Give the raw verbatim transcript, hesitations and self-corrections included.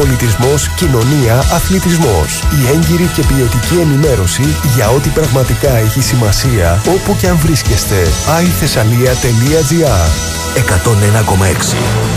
πολιτισμός, κοινωνία, αθλητισμός. Η έγκυρη και ποιοτική ενημέρωση για ό,τι πραγματικά έχει σημασία, όπου και αν βρίσκεστε. άι θεσσαλία τελεία τζι άρ. εκατόν ένα κόμμα έξι